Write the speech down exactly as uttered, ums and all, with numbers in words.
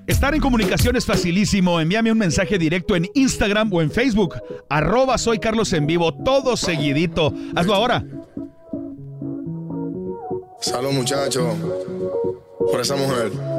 Estar en comunicación es facilísimo. Envíame un mensaje directo en Instagram o en Facebook. Arroba Soy Carlos en Vivo. Todo seguidito. Hazlo ahora. Salud, muchachos. Por esa mujer.